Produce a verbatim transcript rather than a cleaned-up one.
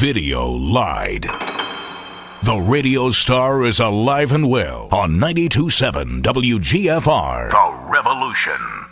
video lied. The radio star is alive and well on ninety-two point seven W G F R. The Revolution.